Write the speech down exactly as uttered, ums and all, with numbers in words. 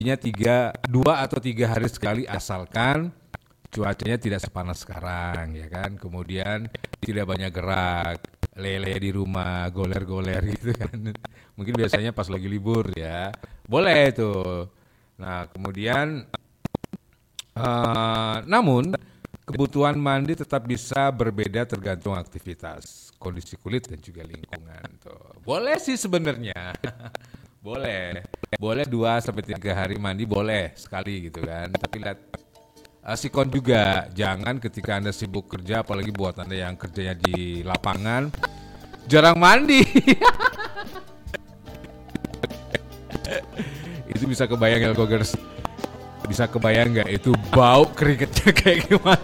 mandinya tiga, dua atau tiga hari sekali asalkan cuacanya tidak sepanas sekarang, ya kan. Kemudian tidak banyak gerak, lele di rumah, goler-goler gitu kan. Mungkin biasanya pas lagi libur ya, boleh tuh. Nah kemudian, uh, namun kebutuhan mandi tetap bisa berbeda tergantung aktivitas, kondisi kulit dan juga lingkungan. Tuh. Boleh sih sebenarnya, boleh, boleh dua sampai tiga hari mandi boleh sekali gitu kan. Tapi lihat uh, sikon juga, jangan ketika Anda sibuk kerja, apalagi buat Anda yang kerjanya di lapangan, jarang mandi. Itu bisa kebayang ya Gogers, bisa kebayang nggak itu bau keringetnya kayak gimana?